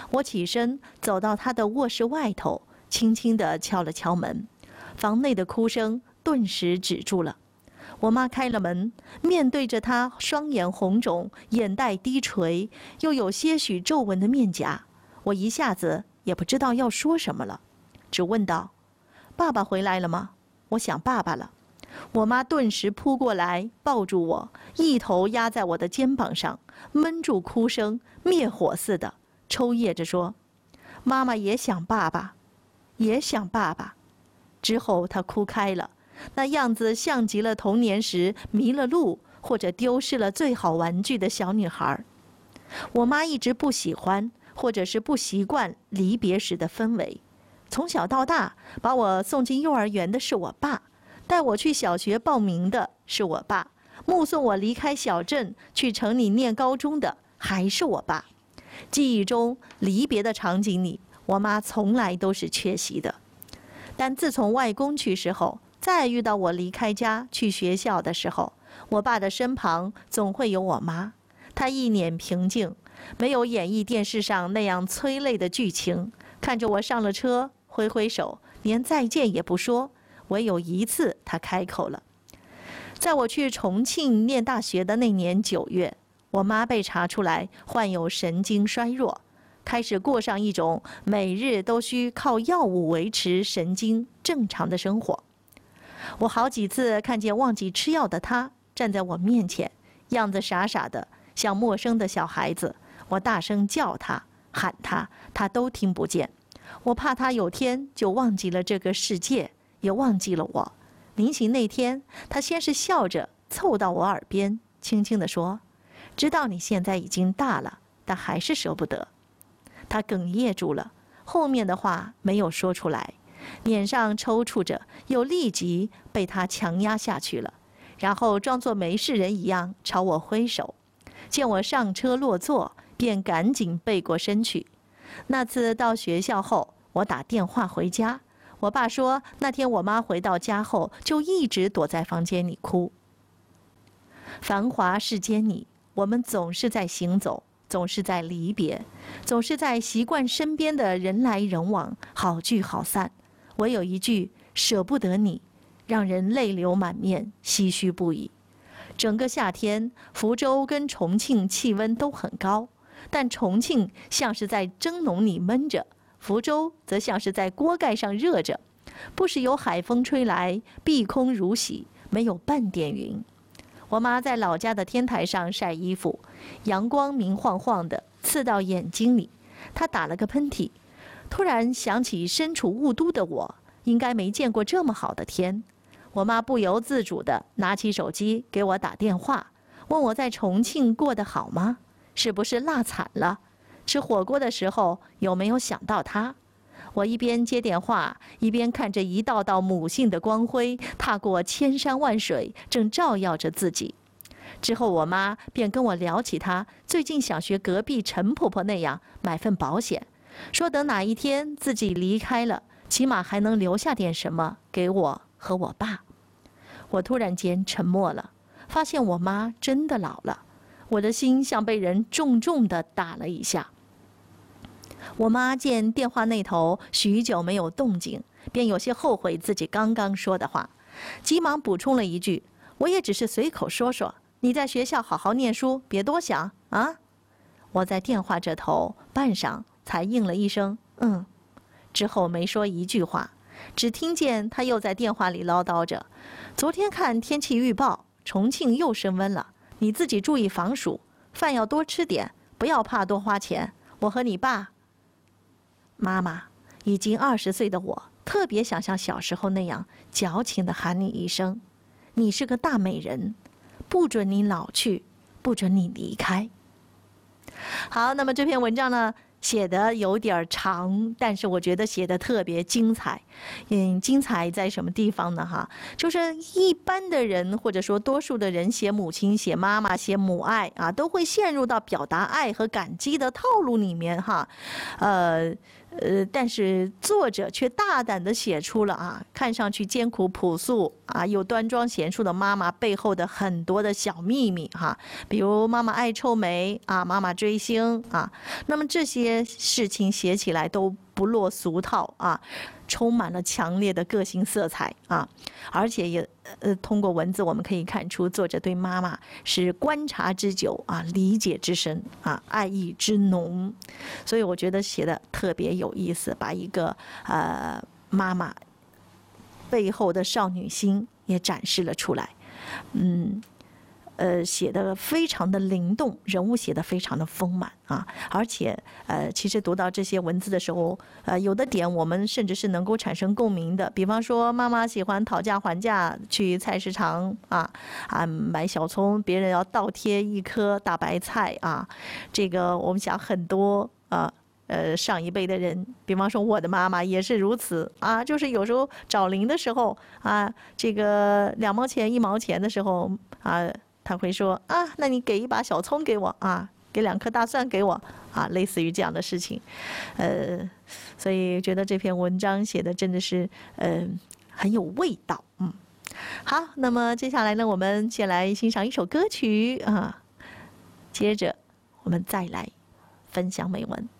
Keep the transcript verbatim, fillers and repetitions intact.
我起身走到他的卧室外头，轻轻地敲了敲门，房内的哭声顿时止住了。我妈开了门，面对着他双眼红肿、眼袋低垂，又有些许皱纹的面颊，我一下子也不知道要说什么了，只问道：“爸爸回来了吗？我想爸爸了。”我妈顿时扑过来，抱住我，一头压在我的肩膀上，闷住哭声，灭火似的抽噎着说：“妈妈也想爸爸，也想爸爸。”之后她哭开了，那样子像极了童年时迷了路或者丢失了最好玩具的小女孩。我妈一直不喜欢或者是不习惯离别时的氛围，从小到大把我送进幼儿园的是我爸，带我去小学报名的是我爸，目送我离开小镇去城里念高中的还是我爸。记忆中离别的场景里，我妈从来都是缺席的。但自从外公去世后，再遇到我离开家去学校的时候，我爸的身旁总会有我妈。她一脸平静，没有演绎电视上那样催泪的剧情，看着我上了车，挥挥手，连再见也不说。唯有一次她开口了。在我去重庆念大学的那年九月，我妈被查出来患有神经衰弱，开始过上一种每日都需靠药物维持神经正常的生活。我好几次看见忘记吃药的她站在我面前，样子傻傻的，像陌生的小孩子。我大声叫她喊她，她都听不见。我怕她有天就忘记了这个世界，也忘记了我。临行那天，她先是笑着凑到我耳边，轻轻地说：“知道你现在已经大了，但还是舍不得。”她哽咽住了，后面的话没有说出来，脸上抽搐着，又立即被她强压下去了，然后装作没事人一样朝我挥手。见我上车落座，便赶紧背过身去。那次到学校后，我打电话回家，我爸说那天我妈回到家后就一直躲在房间里哭。繁华世间里，我们总是在行走，总是在离别，总是在习惯身边的人来人往，好聚好散。唯有一句舍不得你，让人泪流满面，唏嘘不已。整个夏天，福州跟重庆气温都很高，但重庆像是在蒸笼里闷着，福州则像是在锅盖上热着，不时有海风吹来，碧空如洗，没有半点云。我妈在老家的天台上晒衣服，阳光明晃晃的，刺到眼睛里。她打了个喷嚏，突然想起身处雾都的我，应该没见过这么好的天。我妈不由自主地拿起手机给我打电话，问我在重庆过得好吗？是不是落惨了？吃火锅的时候有没有想到她？我一边接电话，一边看着一道道母性的光辉踏过千山万水，正照耀着自己。之后我妈便跟我聊起她最近想学隔壁陈婆婆那样买份保险，说等哪一天自己离开了，起码还能留下点什么给我和我爸。我突然间沉默了，发现我妈真的老了，我的心像被人重重地打了一下。我妈见电话那头许久没有动静，便有些后悔自己刚刚说的话，急忙补充了一句：“我也只是随口说说，你在学校好好念书，别多想啊。”我在电话这头半晌才应了一声“嗯”，之后没说一句话，只听见她又在电话里唠叨着：“昨天看天气预报，重庆又升温了，你自己注意防暑，饭要多吃点，不要怕多花钱。我和你爸……”妈妈，已经二十岁的我，特别想像小时候那样矫情地喊你一声：“你是个大美人，不准你老去，不准你离开。”好，那么这篇文章呢，写的有点长，但是我觉得写的特别精彩。嗯，精彩在什么地方呢？哈，就是一般的人或者说多数的人写母亲、写妈妈、写母爱啊，都会陷入到表达爱和感激的套路里面哈。呃， 呃，但是作者却大胆地写出了啊，看上去艰苦朴素啊，又端庄贤淑的妈妈背后的很多的小秘密哈、啊，比如妈妈爱臭美啊，妈妈追星啊，那么这些事情写起来都不落俗套啊，充满了强烈的个性色彩啊，而且也呃通过文字我们可以看出作者对妈妈是观察之久啊，理解之深啊，爱意之浓，所以我觉得写的特别有意思，把一个呃妈妈背后的少女心也展示了出来，嗯。呃，写的非常的灵动，人物写的非常的丰满啊，而且呃，其实读到这些文字的时候，呃，有的点我们甚至是能够产生共鸣的，比方说妈妈喜欢讨价还价去菜市场啊啊买小葱，别人要倒贴一颗大白菜啊，这个我们想很多啊。呃，上一辈的人，比方说我的妈妈也是如此啊，就是有时候找零的时候啊，这个两毛钱、一毛钱的时候啊，他会说啊，那你给一把小葱给我啊，给两颗大蒜给我啊，类似于这样的事情，呃，所以觉得这篇文章写的真的是呃很有味道，嗯，好，那么接下来呢，我们先来欣赏一首歌曲啊，接着我们再来分享美文。